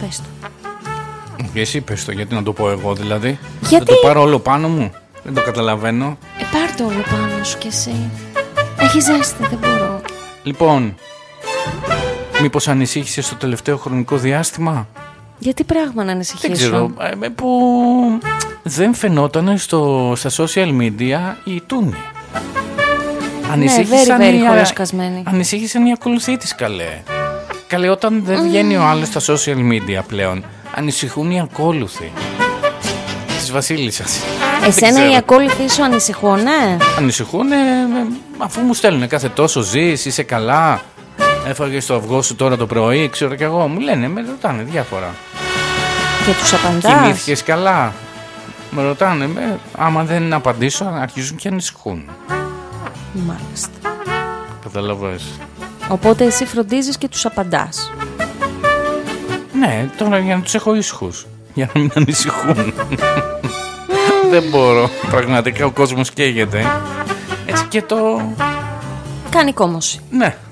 πες το. Εσύ πες το, γιατί να το πω εγώ δηλαδή? Γιατί? Δεν το πάρω όλο πάνω μου? Δεν το καταλαβαίνω. Πάρ' το όλο πάνω σου κι εσύ. Έχει ζέστη, δεν μπορώ. Λοιπόν, μήπως ανησύχησες το τελευταίο χρονικό διάστημα? Γιατί πράγμα να ανησυχήσω? Δεν ξέρω, που δεν φαινόταν στα social media η Τούνη. Ανησύχησαν οι ακολουθήτες, καλέ. Καλέ, όταν δεν βγαίνει ο άλλος στα social media πλέον, ανησυχούν οι ακόλουθοι της Βασίλισσας. Εσένα οι ακόλουθοι σου ανησυχούνε? Ανησυχούνε αφού μου στέλνουν κάθε τόσο ζεις, είσαι καλά, έφαγες το αυγό σου τώρα το πρωί, ξέρω κι εγώ. Μου λένε, με ρωτάνε διάφορα. Και τους απαντάς? Κοιμήθηκες καλά? Με ρωτάνε, άμα δεν απαντήσω αρχίζουν και ανησυχούν. Μάλιστα. Καταλαβαίνεις. Οπότε εσύ φροντίζεις και τους απαντάς? Ναι, τώρα για να τους έχω ήσυχους, για να μην ανησυχούν. Δεν μπορώ, πραγματικά ο κόσμος καίγεται. Έτσι και το... Κάνει κόμωση. Ναι.